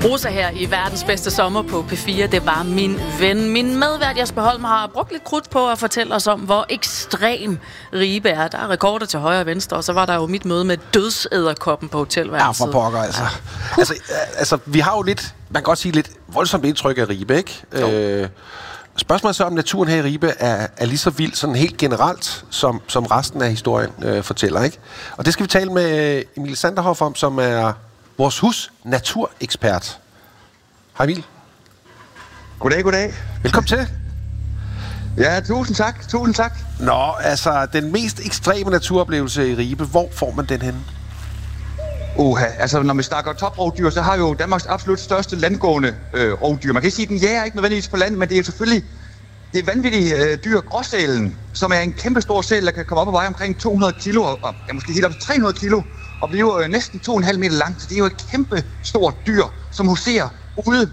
Rosa her i verdens bedste sommer på P4. Det var min ven. Min medvært Jesper Holm har brugt lidt krudt på at fortælle os om, hvor ekstrem Ribe er. Der er rekorder til højre og venstre, og så var der jo mit møde med dødsæderkoppen på hotelværelset. Ja, for pokker, altså. Altså, vi har jo lidt, man kan godt sige lidt voldsomt indtryk af Ribe, ikke? Spørgsmålet så om naturen her i Ribe er lige så vild sådan helt generelt, som resten af historien fortæller, ikke? Og det skal vi tale med Emil Sanderhoff om, som er vores hus-naturekspert. Hej Emil. Goddag. Velkommen til. Ja, tusind tak. Nå, altså, den mest ekstreme naturoplevelse i Ribe, hvor får man den henne? Altså når vi snakker toprovdyr, så har jo Danmarks absolut største landgående rovdyr. Man kan sige, at den jager ikke nødvendigvis på land, men det er selvfølgelig det vanvittige dyr, gråsælen, som er en kæmpe stor sæl, der kan komme op og veje omkring 200 kilo, og måske helt op til 300 kilo, og blive næsten 2,5 meter langt. Så det er jo et kæmpe stort dyr, som huserer ude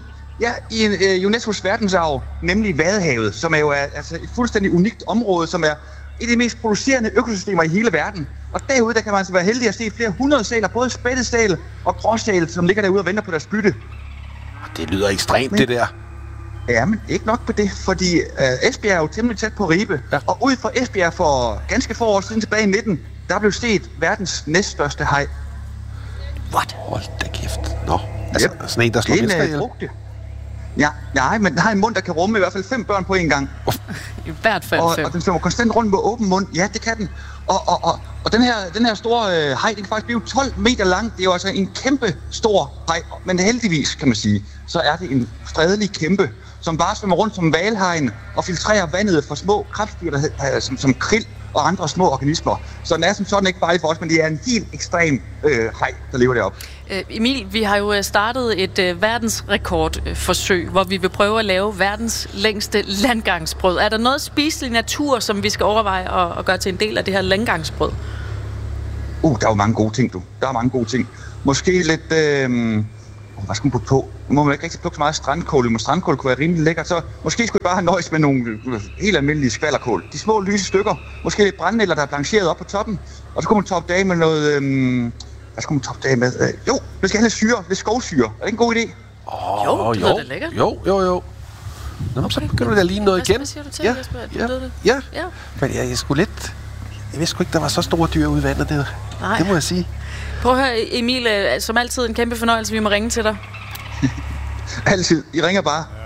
i UNESCO's verdensarv, nemlig Vadehavet, som er jo altså et fuldstændig unikt område, som er et af de mest producerende økosystemer i hele verden. Og derude, der kan man altså være heldig at se flere hundrede sæler, både spættesæl og gråsæl, som ligger derude og venter på deres bytte. Det lyder ekstremt, det der. Ja, men ikke nok på det, fordi Esbjerg er jo temmelig tæt på Ribe. Ja. Og ud fra Esbjerg for ganske få år siden tilbage i 19, der blev set verdens næststørste haj. What? Hold da kæft. Nå, altså sådan en, der slår mennesker ihjel. Ja, nej, men den har en mund, der kan rumme i hvert fald 5 børn på en gang. I hvert fald 5. Og den svømmer konstant rundt med åben mund. Ja, det kan den. Og den her store haj, den kan faktisk blive 12 meter lang. Det er jo altså en kæmpe stor haj. Men heldigvis, kan man sige, så er det en fredelig kæmpe, som bare svømmer rundt som hvalhajen og filtrerer vandet for små krebsdyr, som krill og andre små organismer. Så den er som sådan ikke farlig for os, men det er en helt ekstrem haj, der lever deroppe. Emil, vi har jo startet et verdensrekordforsøg, hvor vi vil prøve at lave verdens længste landgangsbrød. Er der noget spiselig natur, som vi skal overveje at gøre til en del af det her landgangsbrød? Der er jo mange gode ting, du. Der er mange gode ting. Måske lidt... hvad skal man putte på? Nu må man ikke rigtig plukke så meget strandkål, men strandkål kunne være rimelig lækkert, så måske skulle vi bare have nøjes med nogle helt almindelige skvallerkål. De små lyse stykker, måske lidt brændenælder, der er blancheret op på toppen, og så kunne man toppe det af med noget... hvad skulle man toppe det af med? Vi skal have lidt syre, lidt skovsyre. Er det en god idé? Jo, det lyder da lækkert. Jo. Nå, okay, så begynder der lige noget igen. Hvad siger du til, Jesper? Ja. Men jeg skulle lidt... Jeg vidste sgu ikke, der var så store dyr ude i vandet. Det må jeg sige. Prøv at høre, Emil, som altid en kæmpe fornøjelse, vi må ringe til dig. Altid. I ringer bare.